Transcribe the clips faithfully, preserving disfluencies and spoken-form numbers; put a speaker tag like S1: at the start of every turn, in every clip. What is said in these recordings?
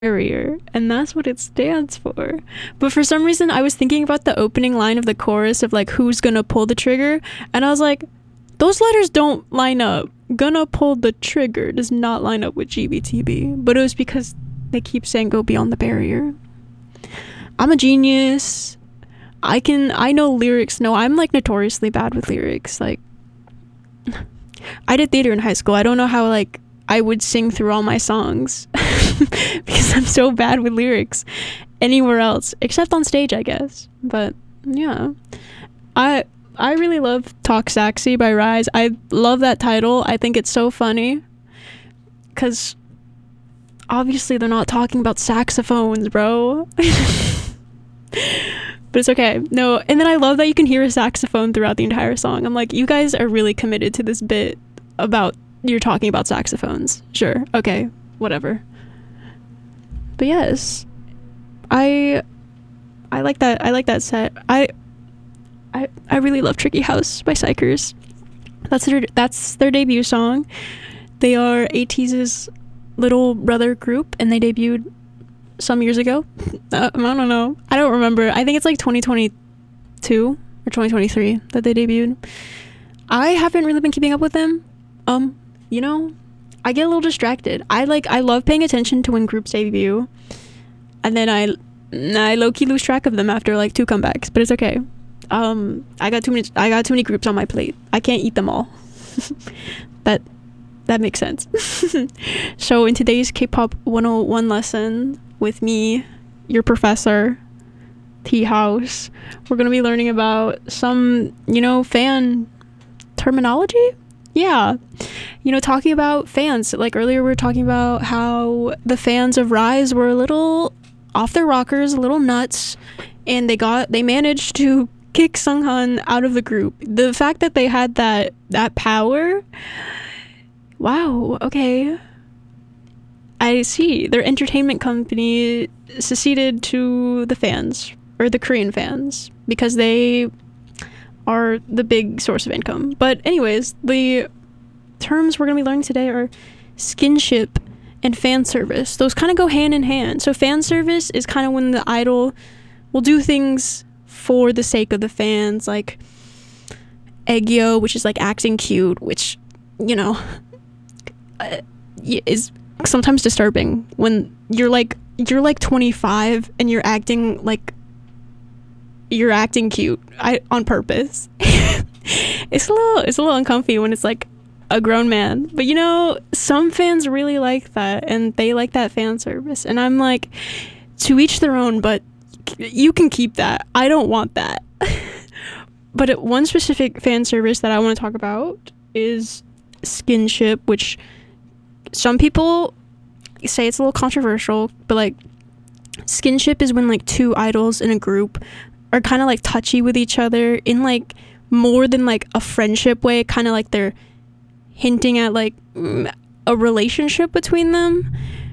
S1: barrier, and that's what it stands for. But for some reason, I was thinking about the opening line of the chorus of like who's gonna pull the trigger, and I was like, those letters don't line up. Gonna pull the trigger does not line up with G B T B. But it was because they keep saying go beyond the barrier. I'm a genius. I can I know lyrics. No, I'm like notoriously bad with lyrics. Like I did theater in high school. I don't know how like I would sing through all my songs because I'm so bad with lyrics anywhere else except on stage, I guess. But yeah. I I really love Talk Saxy by Rise. I love that title. I think it's so funny cuz obviously they're not talking about saxophones, bro. But it's okay. No, and then I love that you can hear a saxophone throughout the entire song. I'm like, you guys are really committed to this bit about you're talking about saxophones. Sure. Okay. Whatever. But yes, I I like that. I like that set. I I I really love Tricky House by Psychers. That's their that's their debut song. They are ATEEZ's little brother group, and they debuted some years ago. uh, I don't know. I don't remember. I think it's like twenty twenty-two or twenty twenty-three that they debuted. I haven't really been keeping up with them. Um, you know, I get a little distracted. I like I love paying attention to when groups debut, and then I I low-key lose track of them after like two comebacks. But it's okay. Um, I got too many. I got too many groups on my plate. I can't eat them all. that that makes sense. So in today's K-pop one oh one lesson with me, your professor, T House, we're gonna be learning about some, you know, fan terminology. Yeah, you know, talking about fans. Like earlier, we were talking about how the fans of Rise were a little off their rockers, a little nuts, and they got they managed to kick Sunghan out of the group. The fact that they had that that power. Wow. Okay. I see. Their entertainment company seceded to the fans, or the Korean fans, because they are the big source of income. But anyways, the terms we're going to be learning today are skinship and fan service. Those kind of go hand in hand. So fan service is kind of when the idol will do things for the sake of the fans, like Aegyo, which is like acting cute, which, you know, uh, is sometimes disturbing when you're like you're like twenty-five and you're acting like you're acting cute I on purpose. it's a little it's a little uncomfy when it's like a grown man, but you know, some fans really like that, and they like that fan service, and I'm like, to each their own, but you can keep that. I don't want that. But one specific fan service that I want to talk about is skinship, which some people say it's a little controversial, but like skinship is when like two idols in a group are kind of like touchy with each other in like more than like a friendship way, kind of like they're hinting at like a relationship between them,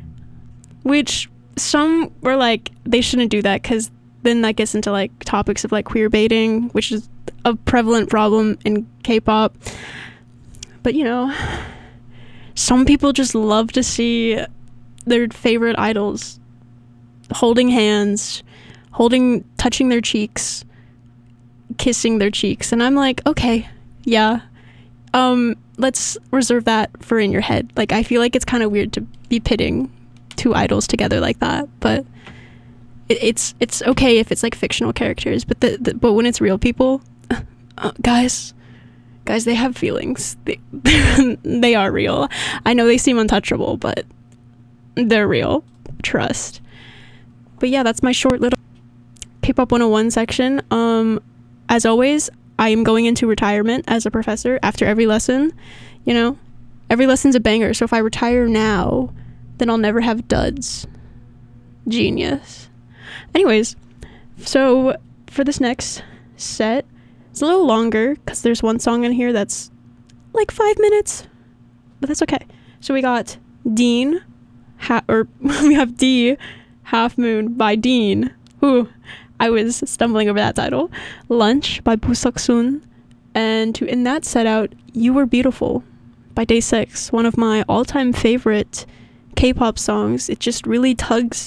S1: which some were like they shouldn't do that because then that gets into like topics of like queer baiting, which is a prevalent problem in K-pop. But you know, some people just love to see their favorite idols holding hands, holding, touching their cheeks, kissing their cheeks, and I'm like, okay, yeah, um, let's reserve that for in your head. Like, I feel like it's kind of weird to be pitting two idols together like that, but it, it's it's okay if it's like fictional characters, but the, the but when it's real people, uh, guys. Guys, they have feelings. They, they are real. I know they seem untouchable, but they're real. Trust. But yeah, that's my short little K-pop one oh one section. Um, as always, I am going into retirement as a professor after every lesson. You know, every lesson's a banger. So if I retire now, then I'll never have duds. Genius. Anyways, so for this next set, it's a little longer because there's one song in here that's like five minutes, but that's okay. So we got Dean, ha- or we have D, Half Moon by Dean. Ooh, I was stumbling over that title. Lunch by Busoksun, and to end that set out, You Were Beautiful by Day six, one of my all-time favorite K-pop songs, it just really tugs